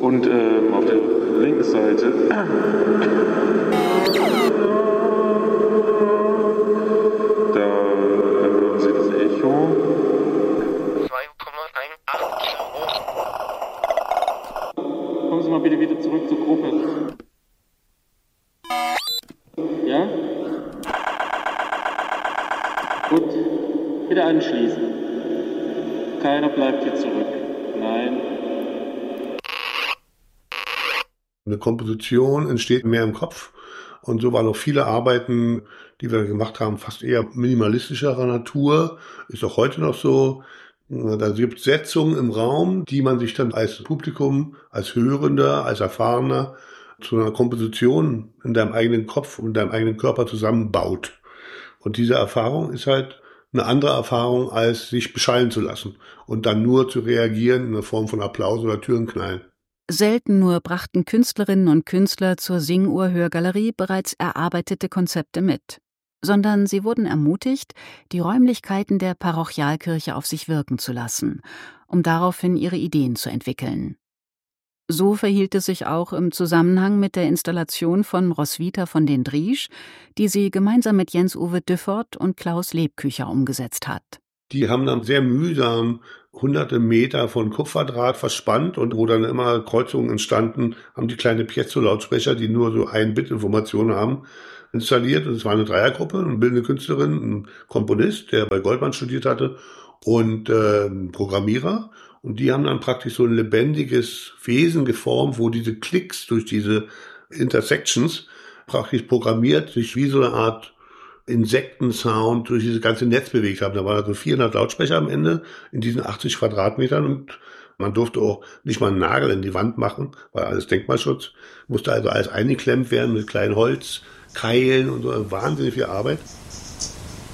Und auf der linken Seite da hören Sie das Echo. 2,18 Ohm. Kommen Sie mal bitte wieder zurück zur Gruppe. Ja? Gut. Bitte anschließen. Keiner bleibt hier zurück. Nein. Eine Komposition entsteht mehr im Kopf. Und so waren auch viele Arbeiten, die wir gemacht haben, fast eher minimalistischerer Natur. Ist auch heute noch so. Da gibt es Setzungen im Raum, die man sich dann als Publikum, als Hörender, als Erfahrener zu einer Komposition in deinem eigenen Kopf und deinem eigenen Körper zusammenbaut. Und diese Erfahrung ist halt eine andere Erfahrung, als sich beschallen zu lassen und dann nur zu reagieren in der Form von Applaus oder Türenknallen. Selten nur brachten Künstlerinnen und Künstler zur Sing-Uhr-Hörgalerie bereits erarbeitete Konzepte mit, sondern sie wurden ermutigt, die Räumlichkeiten der Parochialkirche auf sich wirken zu lassen, um daraufhin ihre Ideen zu entwickeln. So verhielt es sich auch im Zusammenhang mit der Installation von Roswitha von den Driesch, die sie gemeinsam mit Jens-Uwe Düffert und Klaus Lebkücher umgesetzt hat. Die haben dann sehr mühsam hunderte Meter von Kupferdraht verspannt und wo dann immer Kreuzungen entstanden, haben die kleine Piezo-Lautsprecher, die nur so 1-Bit-Information haben, installiert. Und es war eine Dreiergruppe, eine bildende Künstlerin, ein Komponist, der bei Goldmann studiert hatte und ein Programmierer. Und die haben dann praktisch so ein lebendiges Wesen geformt, wo diese Klicks durch diese Intersections praktisch programmiert sich wie so eine Art Insektensound durch dieses ganze Netz bewegt haben. Da waren also 400 Lautsprecher am Ende in diesen 80 Quadratmetern und man durfte auch nicht mal einen Nagel in die Wand machen, weil alles Denkmalschutz. Musste also alles eingeklemmt werden mit kleinen Holzkeilen und so. Wahnsinnig viel Arbeit.